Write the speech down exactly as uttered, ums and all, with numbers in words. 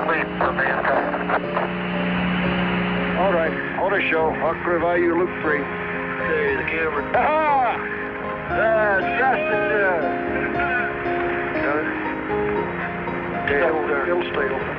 Please, Samantha. All right, on a show. I'll provide you loop three. Okay, the camera. Ah! That's just it. Uh, Okay, hold there. It'll stay over.